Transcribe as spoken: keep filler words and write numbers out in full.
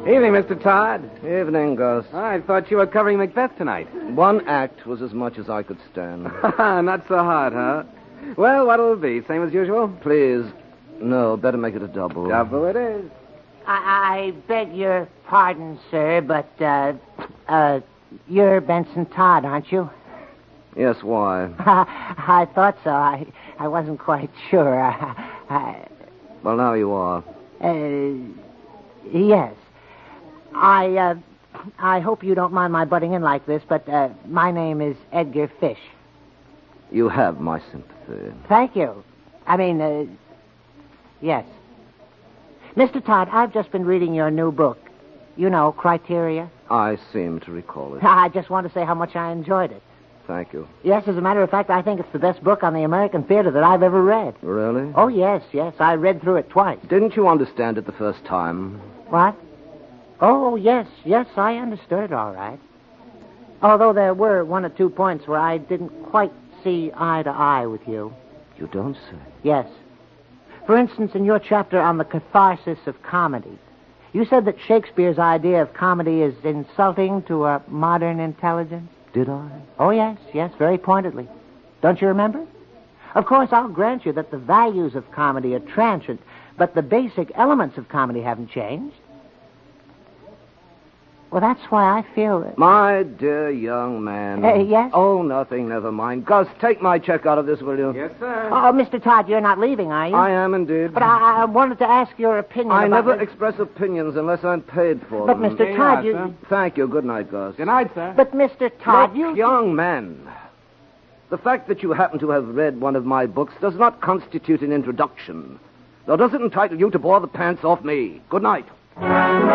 Evening, Mister Todd. Evening, Gus. I thought you were covering Macbeth tonight. One act was as much as I could stand. Not so hard, huh? Well, what'll it be? Same as usual? Please. No, better make it a double. Double it is. I, I beg your pardon, sir, but, uh, uh, you're Benson Todd, aren't you? Yes, why? I thought so. I, I wasn't quite sure. I, I, Well, now you are. uh, yes. I, uh, I hope you don't mind my butting in like this, but, uh, my name is Edgar Fish. You have my sympathy. Thank you. I mean, uh, yes. Mister Todd, I've just been reading your new book. You know, Criteria. I seem to recall it. I just want to say how much I enjoyed it. Thank you. Yes, as a matter of fact, I think it's the best book on the American theater that I've ever read. Really? Oh, yes, yes. I read through it twice. Didn't you understand it the first time? What? Oh, yes, yes, I understood it all right. Although there were one or two points where I didn't quite see eye to eye with you. You don't say. Yes. For instance, in your chapter on the catharsis of comedy, you said that Shakespeare's idea of comedy is insulting to a modern intelligence. Did I? Oh, yes, yes, very pointedly. Don't you remember? Of course, I'll grant you that the values of comedy are transient, but the basic elements of comedy haven't changed. Well, that's why I feel that... My dear young man. Uh, yes? Oh, nothing, never mind. Gus, take my check out of this, will you? Yes, sir. Oh, Mister Todd, you're not leaving, are you? I am indeed. But I, I wanted to ask your opinion I about... never this. express opinions unless I'm paid for But, them. Mister Here you Todd, are, you... sir. Thank you. Good night, Gus. Good night, sir. But, Mister Todd, Look, you... young man, the fact that you happen to have read one of my books does not constitute an introduction, nor does it entitle you to bore the pants off me. Good night.